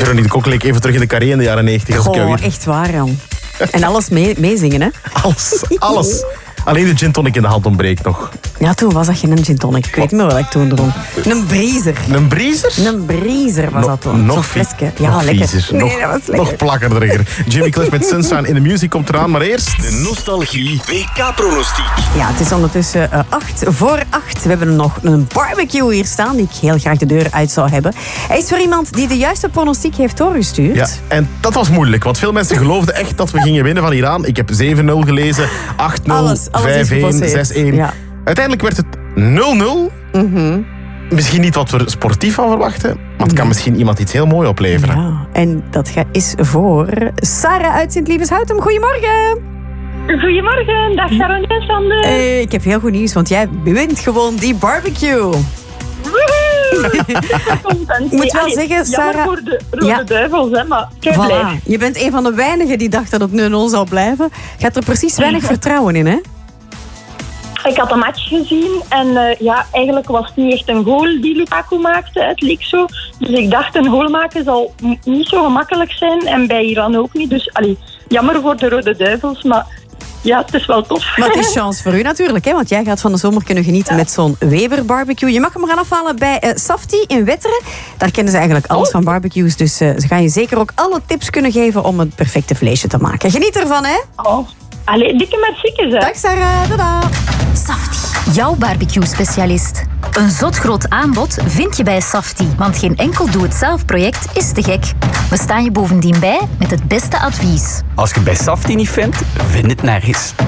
Veronique Kok leek even terug in de carré in de jaren 90. Goh, echt waar, Jan. En alles meezingen, hè? Alles. Alleen de gin tonic in de hand ontbreekt nog. Ja, toen was dat geen gin tonic. Ik weet niet meer wat ik toen dronk. Een briezer. Een briezer? Een briezer was dat toen. Nog fleske. Ja, nog lekker. viezer. Nee, dat was lekker. Nog plakkerder. Jimmy Cliff met Sunshine in de Music komt eraan, maar eerst... De Nostalgie WK-pronostiek. Ja, het is ondertussen 7:08. We hebben nog een barbecue hier staan die ik heel graag de deur uit zou hebben. Hij is voor iemand die de juiste pronostiek heeft doorgestuurd. Ja, en dat was moeilijk, want veel mensen geloofden echt dat we gingen winnen van Iran. Ik heb 7-0 gelezen, 8-0, 5-1, 6-1. Ja. Uiteindelijk werd het 0-0. Misschien niet wat we er sportief van verwachten, maar het kan misschien iemand iets heel moois opleveren. Ja, en dat is voor Sarah uit Sint-Lievens-Houtem. Goedemorgen. Goedemorgen, dag Sharon en Sander. Ik heb heel goed nieuws, want jij wint gewoon die barbecue. Ik moet wel zeggen, Sarah... Jammer voor de Rode Duivels, hè, maar ik ben blij. Je bent een van de weinigen die dacht dat het 0-0 zou blijven. Je had er precies weinig vertrouwen in, hè? Ik had een match gezien en eigenlijk was het niet echt een goal die Lukaku maakte. Het leek zo. Dus ik dacht, een goal maken zal niet zo gemakkelijk zijn. En bij Iran ook niet. Dus jammer voor de Rode Duivels, maar... Ja, het is wel tof. Maar het is chance voor u natuurlijk, hè? Want jij gaat van de zomer kunnen genieten met zo'n Weber barbecue. Je mag hem gaan afhalen bij Safti in Wetteren. Daar kennen ze eigenlijk alles van barbecues. Dus ze gaan je zeker ook alle tips kunnen geven om het perfecte vleesje te maken. Geniet ervan, hè? Oh. Allee, dikke merci, hè. Dag Sarah, tada. Safti, jouw barbecue-specialist. Een zot groot aanbod vind je bij Safti, want geen enkel doe-het-zelf-project is te gek. We staan je bovendien bij met het beste advies. Als je het bij Safti niet vindt, vind het nergens.